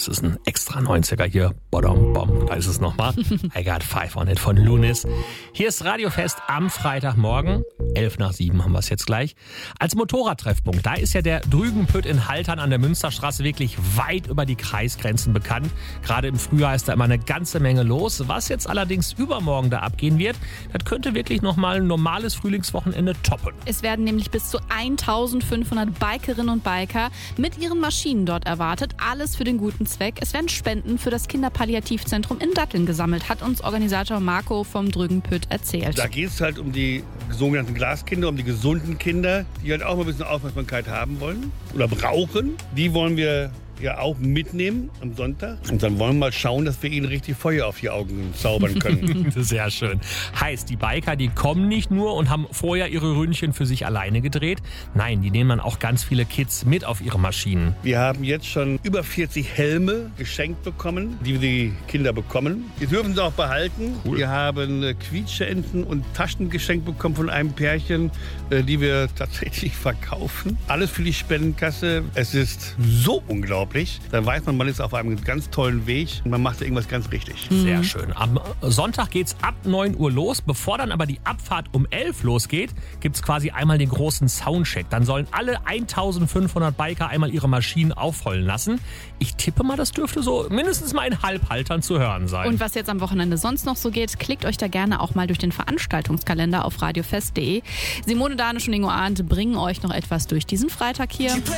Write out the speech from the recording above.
das ist ein extra 90er hier. Bodom, bom, da ist es nochmal. I got 5 on it von Lunis. Hier ist Radiofest am Freitagmorgen. 6:11 haben wir es jetzt gleich. Als Motorradtreffpunkt, da ist ja der Drügenpütt in Haltern an der Münsterstraße wirklich weit über die Kreisgrenzen bekannt. Gerade im Frühjahr ist da immer eine ganze Menge los. Was jetzt allerdings übermorgen da abgehen wird, das könnte wirklich nochmal ein normales Frühlingswochenende toppen. Es werden nämlich bis zu 1500 Bikerinnen und Biker mit ihren Maschinen dort erwartet. Alles für den guten Zweck. Es werden Spenden für das Kinderpalliativzentrum in Datteln gesammelt, hat uns Organisator Marco vom Drügenpütt erzählt. Da geht es halt um die sogenannten Glaskinder, um die gesunden Kinder, die halt auch mal ein bisschen Aufmerksamkeit haben wollen oder brauchen. Die wollen wir ja auch mitnehmen am Sonntag. Und dann wollen wir mal schauen, dass wir ihnen richtig Feuer auf die Augen zaubern können. Sehr schön. Heißt, die Biker, die kommen nicht nur und haben vorher ihre Ründchen für sich alleine gedreht. Nein, die nehmen dann auch ganz viele Kids mit auf ihre Maschinen. Wir haben jetzt schon über 40 Helme geschenkt bekommen, die die Kinder bekommen. Die dürfen sie auch behalten. Cool. Wir haben Quietscheenten und Taschen geschenkt bekommen von einem Pärchen, die wir tatsächlich verkaufen. Alles für die Spendenkasse. Es ist so unglaublich. Dann weiß man ist auf einem ganz tollen Weg und man macht irgendwas ganz richtig. Sehr schön. Am Sonntag geht's ab 9 Uhr los. Bevor dann aber die Abfahrt um 11 losgeht, gibt's quasi einmal den großen Soundcheck. Dann sollen alle 1500 Biker einmal ihre Maschinen aufrollen lassen. Ich tippe mal, das dürfte so mindestens mal in Halbhaltern zu hören sein. Und was jetzt am Wochenende sonst noch so geht, klickt euch da gerne auch mal durch den Veranstaltungskalender auf radiofest.de. Simone Danisch und Ingo Arndt bringen euch noch etwas durch diesen Freitag hier.